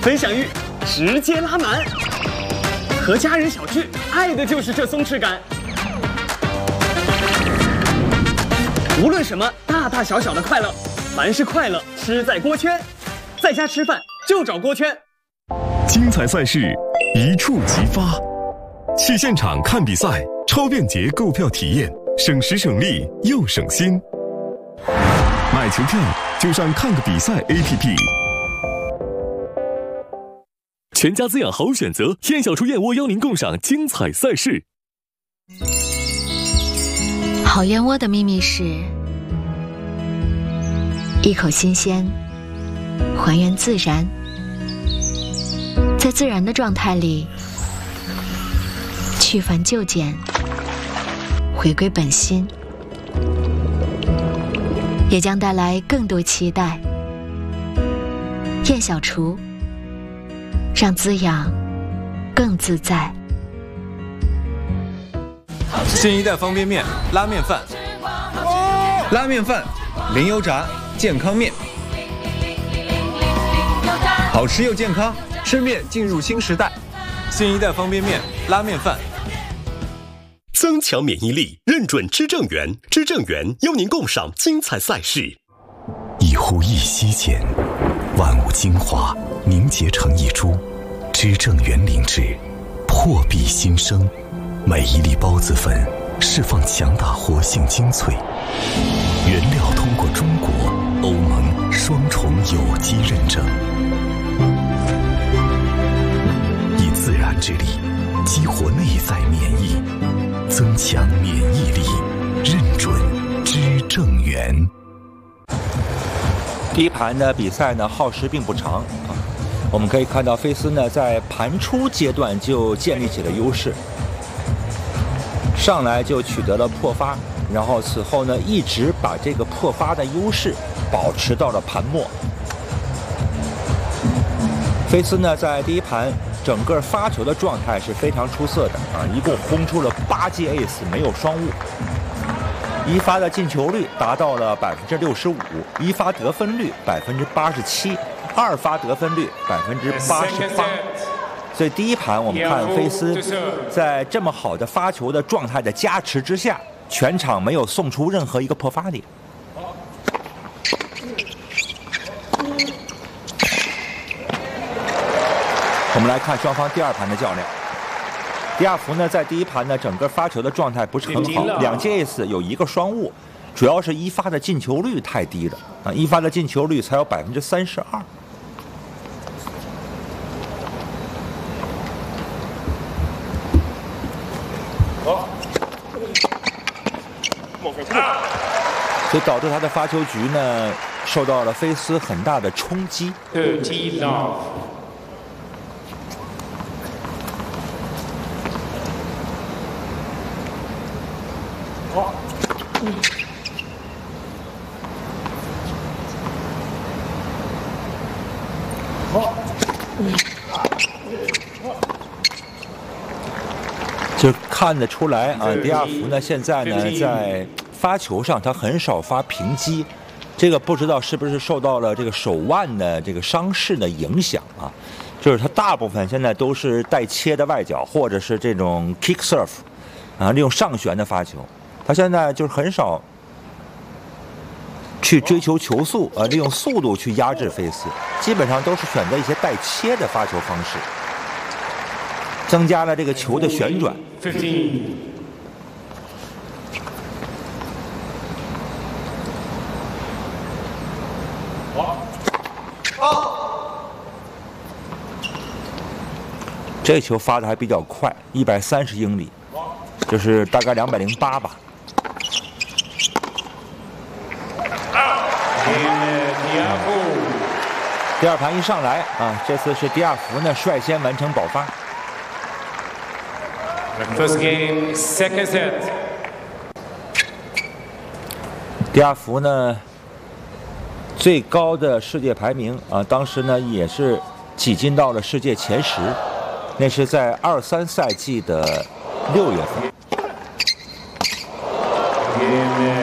分享欲直接拉满，和家人小聚，爱的就是这松弛感。无论什么大大小小的快乐，凡是快乐吃在锅圈，在家吃饭就找锅圈。 精彩赛事一触即发，去现场看比赛，超便捷购票体验，省时省力又省心。买球票就上看个比赛 APP。全家滋养好选择，燕小厨燕窝邀您共赏精彩赛事。 好燕窝的秘密是一口新鲜，还原自然，在自然的状态里去繁就简，回归本心，也将带来更多期待。燕小厨，让滋养更自在。 新一代方便面拉面饭，拉面饭零油炸健康面，好吃又健康，吃面进入新时代。新一代方便面拉面饭， 增强免疫力，认准知正源，知正源邀您共赏精彩赛事。一呼一吸间，万物精华凝结成一株，知正源灵芝破壁新生，每一粒孢子粉释放强大活性精粹，原料通过中国、欧盟双重有机认证，以自然之力激活内在免疫，增强免疫力，认准知正源。 第一盘的比赛呢，耗时并不长啊。我们可以看到菲斯呢在盘初阶段就建立起了优势，上来就取得了破发，然后此后呢一直把这个破发的优势保持到了盘末。菲斯呢在第一盘整个发球的状态是非常出色的啊，一共轰出了8记 ace， 没有双误。一发的进球率达到了65%，一发得分率87%，二发得分率88%。所以第一盘我们看菲斯在这么好的发球的状态的加持之下，全场没有送出任何一个破发点。我们来看双方第二盘的较量。迪亚福呢，在第一盘呢，整个发球的状态不是很好，2记 ace 有1个双误，主要是一发的进球率太低了啊，一发的进球率才有32%。所以导致他的发球局呢受到了菲斯很大的冲击。就看得出来啊，迪亚福呢现在呢在发球上他很少发平击，这个不知道是不是受到了这个手腕的这个伤势的影响啊，就是他大部分现在都是带切的外角或者是这种 kick serve 啊，利用上旋的发球，他现在就是很少去追求球速啊，利用速度去压制菲斯，基本上都是选择一些带切的发球方式，增加了这个球的旋转。这球发的还比较快，130英里，就是大概208吧。第二盘一上来啊，这次是迪亚福呢率先完成保发。 First game, second set. 迪亚福呢最高的世界排名啊，当时呢也是挤进到了世界前10，那是在23赛季的6月份。